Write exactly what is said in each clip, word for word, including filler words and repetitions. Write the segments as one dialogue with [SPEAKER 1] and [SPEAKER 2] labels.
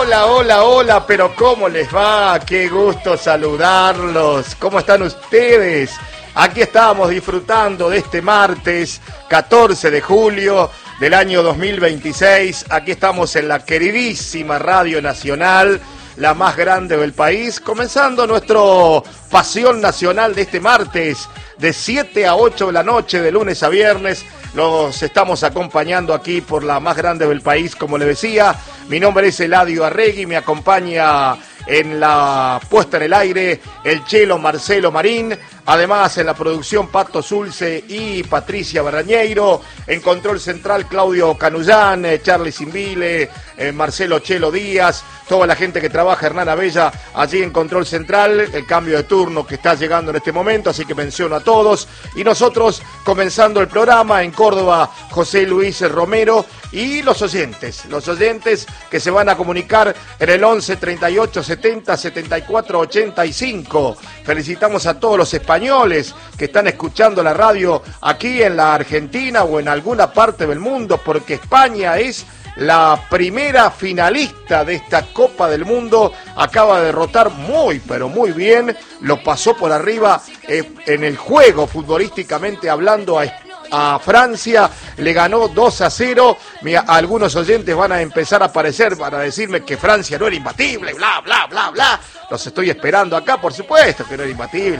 [SPEAKER 1] Hola, hola, hola, pero ¿cómo les va? Qué gusto saludarlos. ¿Cómo están ustedes? Aquí estamos disfrutando de este martes catorce de julio del año dos mil veintiséis. Aquí estamos en la queridísima Radio Nacional, la más grande del país, comenzando nuestro Pasión Nacional de este martes, de siete a ocho de la noche, de lunes a viernes. Los estamos acompañando aquí por la más grande del país, como le decía. Mi nombre es Eladio Arregui, me acompaña en la puesta en el aire el Chelo Marcelo Marín, además en la producción Pato Zulce y Patricia Barañeiro, en control central Claudio Canullán, eh, Charlie Simbile, eh, Marcelo Chelo Díaz, toda la gente que trabaja, Hernán Abella, allí en control central, el cambio de turno que está llegando en este momento, así que menciono a todos, y nosotros comenzando el programa en Córdoba, José Luis Romero, y los oyentes, los oyentes que se van a comunicar en el once, treinta y ocho, setenta, setenta y cuatro, ochenta y cinco. Felicitamos a todos los españoles que están escuchando la radio aquí en la Argentina o en alguna parte del mundo, porque España es la primera finalista de esta Copa del Mundo. Acaba de derrotar muy, pero muy bien, lo pasó por arriba eh, en el juego, futbolísticamente hablando, a España. A Francia, le ganó dos a cero. Mira, algunos oyentes van a empezar a aparecer para decirme que Francia no era imbatible, bla, bla, bla, bla. Los estoy esperando acá, por supuesto que no era imbatible.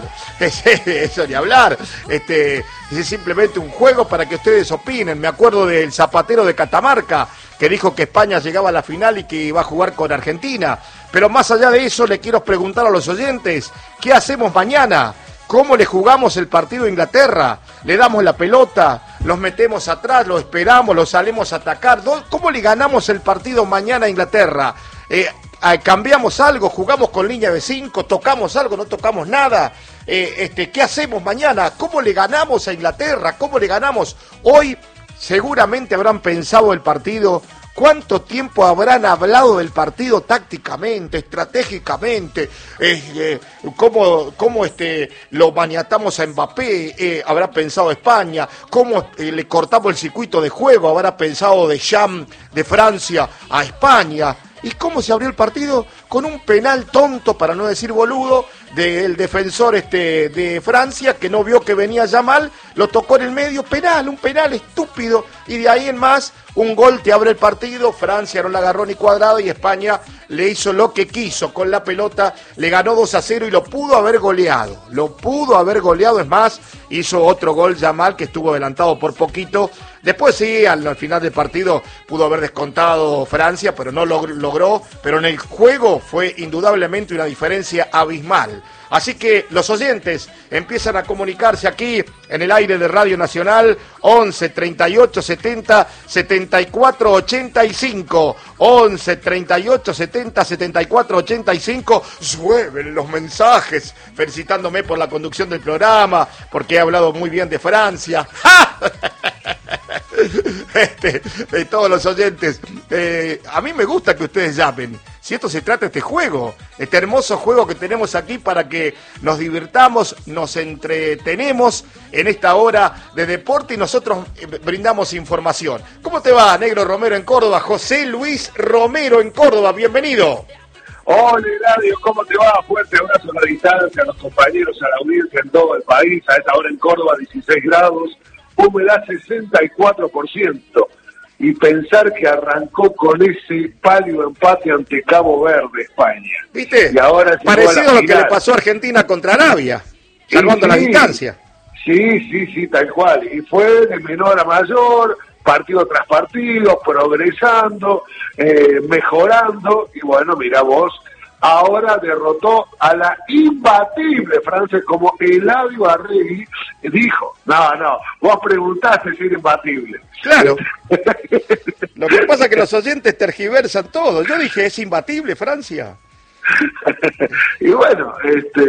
[SPEAKER 1] Eso ni hablar. Este, es simplemente un juego para que ustedes opinen. Me acuerdo del Zapatero de Catamarca, que dijo que España llegaba a la final y que iba a jugar con Argentina. Pero más allá de eso, le quiero preguntar a los oyentes, ¿qué hacemos mañana? ¿Cómo le jugamos el partido a Inglaterra? ¿Le damos la pelota? ¿Los metemos atrás? ¿Los esperamos? ¿Los salimos a atacar? ¿Cómo le ganamos el partido mañana a Inglaterra? Eh, ¿Cambiamos algo? ¿Jugamos con línea de cinco? ¿Tocamos algo? ¿No tocamos nada? Eh, este, ¿Qué hacemos mañana? ¿Cómo le ganamos a Inglaterra? ¿Cómo le ganamos? Hoy seguramente habrán pensado el partido. ¿Cuánto tiempo habrán hablado del partido tácticamente, estratégicamente? Eh, eh, ¿Cómo, cómo este, lo maniatamos a Mbappé? Eh, ¿Habrá pensado España? ¿Cómo eh, le cortamos el circuito de juego? ¿Habrá pensado Deschamps de Francia a España? ¿Y cómo se abrió el partido? Con un penal tonto, para no decir boludo, del defensor este de Francia, que no vio que venía ya mal, lo tocó en el medio, penal, un penal estúpido, y de ahí en más, un gol te abre el partido. Francia no la agarró ni cuadrado y España le hizo lo que quiso con la pelota, le ganó dos a cero y lo pudo haber goleado, lo pudo haber goleado, es más, hizo otro gol ya mal que estuvo adelantado por poquito. Después sí, al, al final del partido pudo haber descontado Francia, pero no lo logró, pero en el juego fue indudablemente una diferencia abismal. Así que los oyentes empiezan a comunicarse aquí en el aire de Radio Nacional, once, treinta y ocho, setenta, setenta y cuatro, ochenta y cinco, once, treinta y ocho, setenta, setenta y cuatro, ochenta y cinco, llueven los mensajes felicitándome por la conducción del programa, porque he hablado muy bien de Francia. ¡Ja! Este, de todos los oyentes, eh, a mí me gusta que ustedes llamen. Si esto se trata de este juego, este hermoso juego que tenemos aquí para que nos divirtamos, nos entretenemos en esta hora de deporte y nosotros brindamos información. ¿Cómo te va, Negro Romero en Córdoba? José Luis Romero en Córdoba, bienvenido.
[SPEAKER 2] Hola, Eladio, ¿cómo te va? Fuerte abrazo a la distancia, a los compañeros, a la audiencia en todo el país. A esta hora en Córdoba, dieciséis grados, humedad sesenta y cuatro por ciento. Y pensar que arrancó con ese pálido empate ante Cabo Verde, España.
[SPEAKER 1] ¿Viste?
[SPEAKER 2] Y ahora
[SPEAKER 1] parecido a, a lo que le pasó a Argentina contra Arabia, salvando sí, la distancia.
[SPEAKER 2] Sí, sí, sí, tal cual. Y fue de menor a mayor, partido tras partido, progresando, eh, mejorando. Y bueno, mira vos, ahora derrotó a la imbatible Francia, como Eladio Arregui dijo. No, no, vos preguntaste si era imbatible.
[SPEAKER 1] Claro. Lo que pasa es que los oyentes tergiversan todo. Yo dije, ¿es imbatible Francia?
[SPEAKER 2] Y bueno, este...